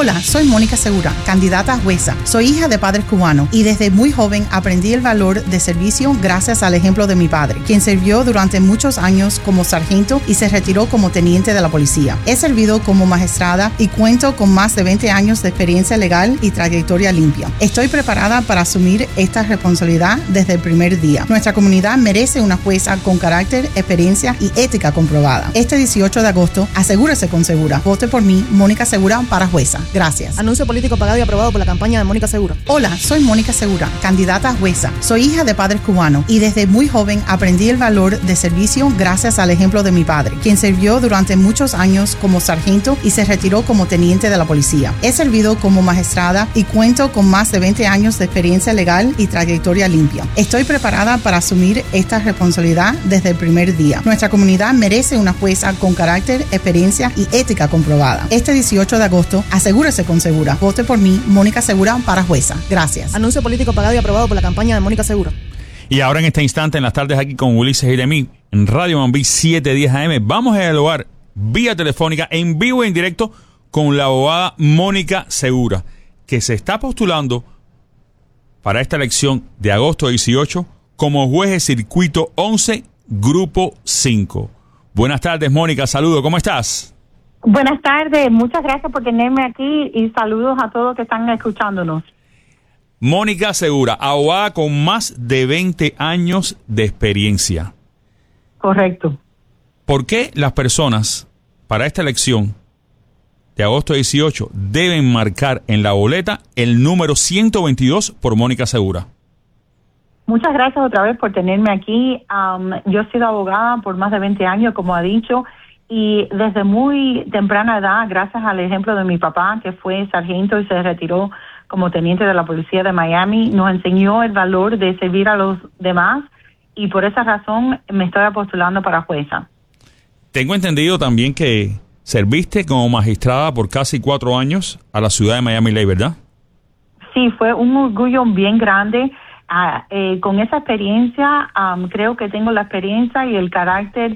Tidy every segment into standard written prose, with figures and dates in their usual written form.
Hola, soy Mónica Segura, candidata a jueza. Soy hija de padres cubanos y desde muy joven aprendí el valor de servicio gracias al ejemplo de mi padre, quien sirvió durante muchos años como sargento y se retiró como teniente de la policía. He servido como magistrada y cuento con más de 20 años de experiencia legal y trayectoria limpia. Estoy preparada para asumir esta responsabilidad desde el primer día. Nuestra comunidad merece una jueza con carácter, experiencia y ética comprobada. Este 18 de agosto, asegúrese con Segura. Vote por mí, Mónica Segura, para jueza. Gracias. Anuncio político pagado y aprobado por la campaña de Mónica Segura. Hola, soy Mónica Segura, candidata a jueza. Soy hija de padres cubanos y desde muy joven aprendí el valor de servicio gracias al ejemplo de mi padre, quien sirvió durante muchos años como sargento y se retiró como teniente de la policía. He servido como magistrada y cuento con más de 20 años de experiencia legal y trayectoria limpia. Estoy preparada para asumir esta responsabilidad desde el primer día. Nuestra comunidad merece una jueza con carácter, experiencia y ética comprobada. Este 18 de agosto, asegúrese con Segura. Vote por mí, Mónica Segura, para jueza. Gracias. Anuncio político pagado y aprobado por la campaña de Mónica Segura. Y ahora en este instante, en las tardes aquí con Ulises y Jeremí, en Radio Mambí 710 AM, vamos a dialogar vía telefónica, en vivo e en directo, con la abogada Mónica Segura, que se está postulando para esta elección de agosto 18 como juez de circuito 11, grupo 5. Buenas tardes, Mónica, saludo, ¿cómo estás? Buenas tardes, muchas gracias por tenerme aquí y saludos a todos que están escuchándonos. Mónica Segura, abogada con más de 20 años de experiencia. Correcto. ¿Por qué las personas para esta elección de agosto 18 deben marcar en la boleta el número 122 por Mónica Segura? Muchas gracias otra vez por tenerme aquí. Yo he sido abogada por más de 20 años, como ha dicho, y desde muy temprana edad, gracias al ejemplo de mi papá, que fue sargento y se retiró como teniente de la policía de Miami, nos enseñó el valor de servir a los demás y por esa razón me estoy postulando para jueza. Tengo entendido también que serviste como magistrada por casi 4 años a la ciudad de Miami-Dade, ¿verdad? Sí, fue un orgullo bien grande. Con esa experiencia, creo que tengo la experiencia y el carácter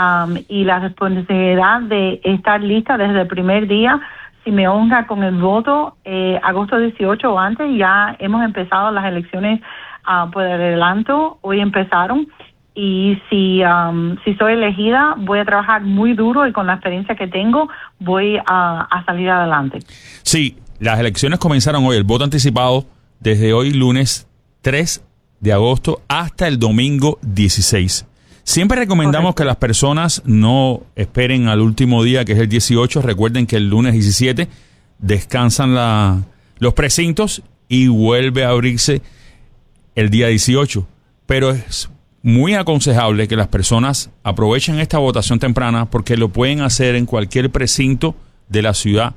y la responsabilidad de estar lista desde el primer día. Si me honra con el voto, agosto 18 o antes, ya hemos empezado las elecciones por adelanto, hoy empezaron, y si soy elegida, voy a trabajar muy duro y con la experiencia que tengo, voy a salir adelante. Sí, las elecciones comenzaron hoy, el voto anticipado desde hoy lunes 3 de agosto hasta el domingo 16. Siempre recomendamos que las personas no esperen al último día, que es el 18. Recuerden que el lunes 17 descansan los precintos y vuelve a abrirse el día 18. Pero es muy aconsejable que las personas aprovechen esta votación temprana porque lo pueden hacer en cualquier precinto de la ciudad,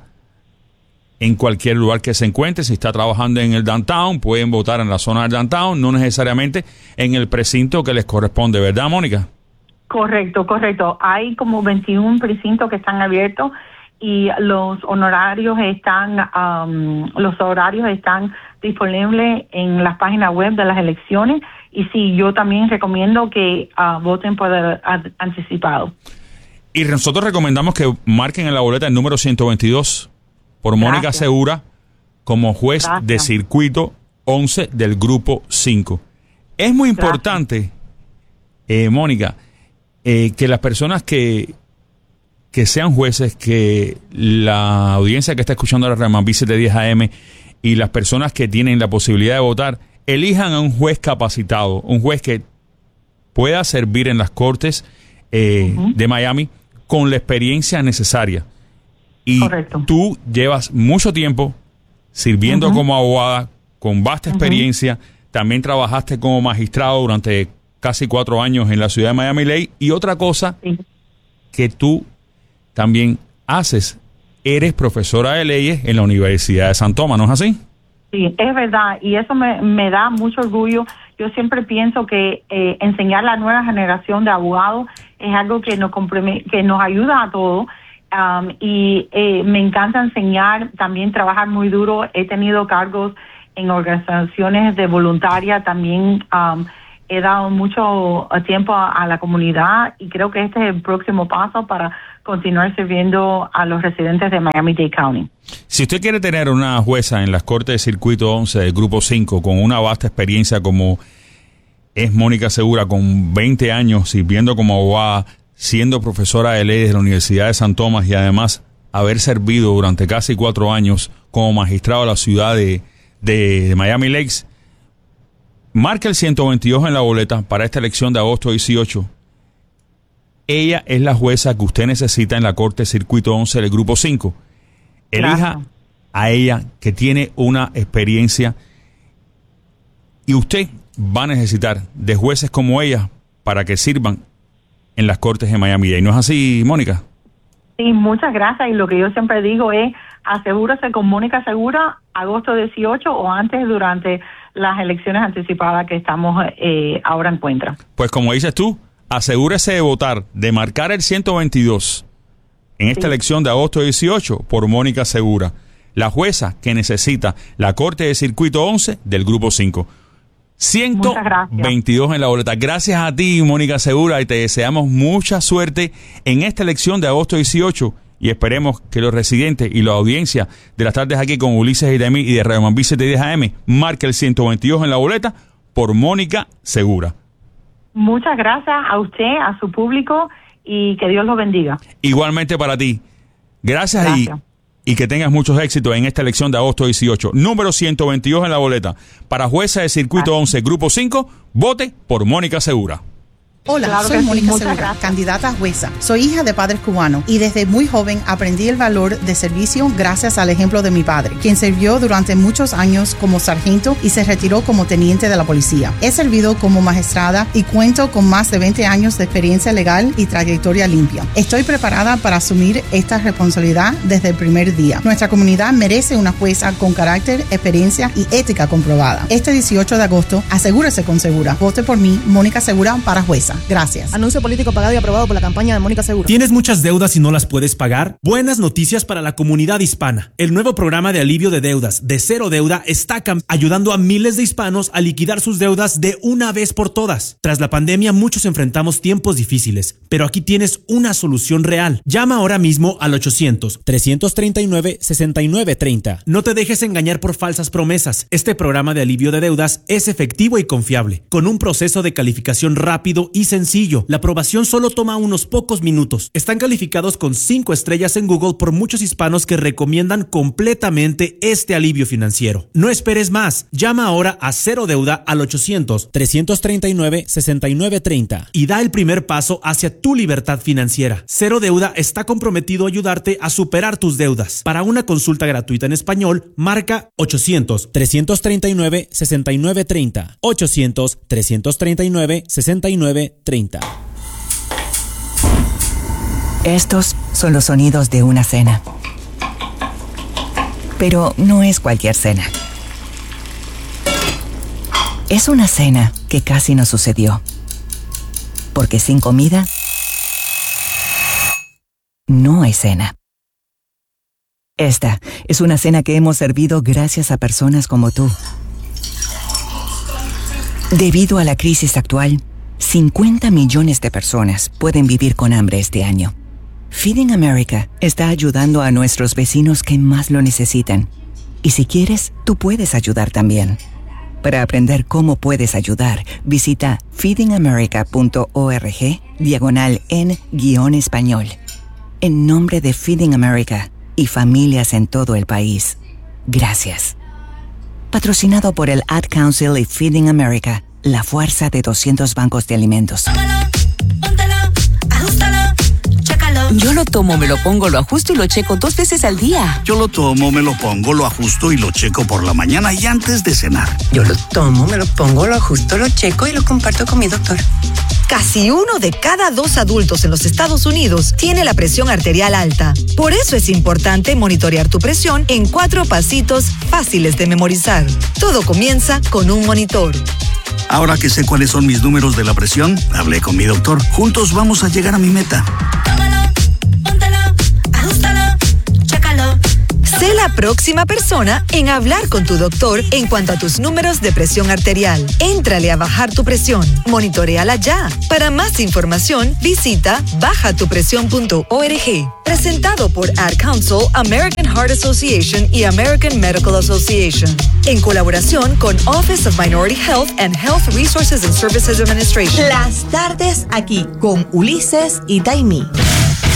en cualquier lugar que se encuentre. Si está trabajando en el downtown, pueden votar en la zona del downtown, no necesariamente en el precinto que les corresponde, ¿verdad, Mónica? Correcto. Hay como 21 precintos que están abiertos y los horarios están disponibles en las páginas web de las elecciones. Y sí, yo también recomiendo que voten por anticipado. Y nosotros recomendamos que marquen en la boleta el número 122 por Mónica Segura como juez de circuito 11 del grupo 5. Es muy importante, Mónica, que las personas que sean jueces, que la audiencia que está escuchando la Mambí 710 AM y las personas que tienen la posibilidad de votar, elijan a un juez capacitado, un juez que pueda servir en las cortes de Miami con la experiencia necesaria. Y tú llevas mucho tiempo sirviendo como abogada, con vasta experiencia. También trabajaste como magistrado durante casi 4 años en la ciudad de Miami-Dade. Y otra cosa que tú también haces, eres profesora de leyes en la Universidad de San Tomás, ¿no es así? Sí, es verdad. Y eso me da mucho orgullo. Yo siempre pienso que enseñar a la nueva generación de abogados es algo que nos ayuda a todos. Me encanta enseñar, también trabajar muy duro. He tenido cargos en organizaciones de voluntaria, también he dado mucho tiempo a la comunidad y creo que este es el próximo paso para continuar sirviendo a los residentes de Miami-Dade County. Si usted quiere tener una jueza en las Cortes de Circuito 11 del Grupo 5 con una vasta experiencia como es Mónica Segura, con 20 años sirviendo como abogada, siendo profesora de leyes de la Universidad de San Tomás y además haber servido durante casi 4 años como magistrado de la ciudad de Miami Lakes, marque el 122 en la boleta para esta elección de agosto 18. Ella es la jueza que usted necesita en la Corte Circuito 11 del Grupo 5. Elija Gracias. a ella, que tiene una experiencia, y usted va a necesitar de jueces como ella para que sirvan en las Cortes de Miami-Dade. ¿No es así, Mónica? Sí, muchas gracias. Y lo que yo siempre digo es, asegúrese con Mónica Segura agosto 18 o antes, durante las elecciones anticipadas que estamos ahora en cuenta. Pues como dices tú, asegúrese de votar, de marcar el 122 en esta elección de agosto 18 por Mónica Segura, la jueza que necesita la Corte de Circuito 11 del Grupo 5. 122 en la boleta. Gracias a ti, Mónica Segura, y te deseamos mucha suerte en esta elección de agosto 18 y esperemos que los residentes y la audiencia de las tardes aquí con Ulises y de mí y de Radio Mambí 710 AM marque el 122 en la boleta por Mónica Segura. Muchas gracias a usted, a su público, y que Dios los bendiga. Igualmente para ti. Gracias. Y que tengas muchos éxitos en esta elección de agosto 18. Número 122 en la boleta. Para jueza de Circuito 11, Grupo 5, vote por Mónica Segura. Hola, Claro soy que sí, Mónica muchas Segura, gracias. candidata a jueza. Soy hija de padres cubanos y desde muy joven aprendí el valor de servicio gracias al ejemplo de mi padre, quien sirvió durante muchos años como sargento y se retiró como teniente de la policía. He servido como magistrada y cuento con más de 20 años de experiencia legal y trayectoria limpia. Estoy preparada para asumir esta responsabilidad desde el primer día. Nuestra comunidad merece una jueza con carácter, experiencia y ética comprobada. Este 18 de agosto, asegúrese con Segura. Vote por mí, Mónica Segura, para jueza. Gracias. Anuncio político pagado y aprobado por la campaña de Mónica Segura. ¿Tienes muchas deudas y no las puedes pagar? Buenas noticias para la comunidad hispana. El nuevo programa de alivio de deudas de Cero Deuda está ayudando a miles de hispanos a liquidar sus deudas de una vez por todas. Tras la pandemia, muchos enfrentamos tiempos difíciles, pero aquí tienes una solución real. Llama ahora mismo al 800-339-6930. No te dejes engañar por falsas promesas. Este programa de alivio de deudas es efectivo y confiable, con un proceso de calificación rápido y sencillo. La aprobación solo toma unos pocos minutos. Están calificados con 5 estrellas en Google por muchos hispanos que recomiendan completamente este alivio financiero. No esperes más. Llama ahora a Cero Deuda al 800-339-6930 y da el primer paso hacia tu libertad financiera. Cero Deuda está comprometido a ayudarte a superar tus deudas. Para una consulta gratuita en español, marca 800-339-6930. 800-339-6930. Estos son los sonidos de una cena. Pero no es cualquier cena. Es una cena que casi no sucedió. Porque sin comida, no hay cena. Esta es una cena que hemos servido gracias a personas como tú. Debido a la crisis actual, 50 millones de personas pueden vivir con hambre este año. Feeding America está ayudando a nuestros vecinos que más lo necesitan. Y si quieres, tú puedes ayudar también. Para aprender cómo puedes ayudar, visita feedingamerica.org/en-español. En nombre de Feeding America y familias en todo el país, gracias. Patrocinado por el Ad Council y Feeding America, la fuerza de 200 bancos de alimentos. Yo lo tomo, me lo pongo, lo ajusto y lo checo 2 veces al día. Yo lo tomo, me lo pongo, lo ajusto y lo checo por la mañana y antes de cenar. Yo lo tomo, me lo pongo, lo ajusto, lo checo y lo comparto con mi doctor. Casi 1 de cada 2 adultos en los Estados Unidos tiene la presión arterial alta. Por eso es importante monitorear tu presión en 4 pasitos fáciles de memorizar. Todo comienza con un monitor. Ahora que sé cuáles son mis números de la presión, hablé con mi doctor. Juntos vamos a llegar a mi meta. Sé la la próxima persona en hablar con tu doctor en cuanto a tus números de presión arterial. Éntrale a bajar tu presión. Monitoréala ya. Para más información, visita bajatupresión.org. Presentado por Ad Council, American Heart Association y American Medical Association. En colaboración con Office of Minority Health and Health Resources and Services Administration. Las tardes aquí con Ulises y Taimí.